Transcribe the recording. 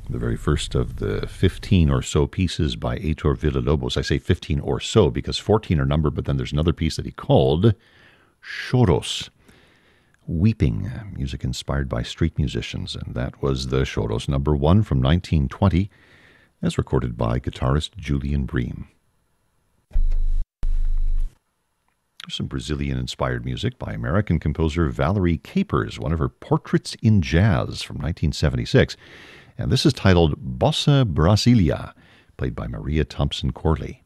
The very first of the 15 or so pieces by Heitor Villa-Lobos. I say 15 or so because 14 are numbered, but then there's another piece that he called Choros. Weeping, music inspired by street musicians, and that was the Choros number 1 from 1920, as recorded by guitarist Julian Bream. There's some Brazilian-inspired music by American composer Valerie Capers, one of her Portraits in Jazz from 1976, and this is titled Bossa Brasilia, played by Maria Thompson Corley.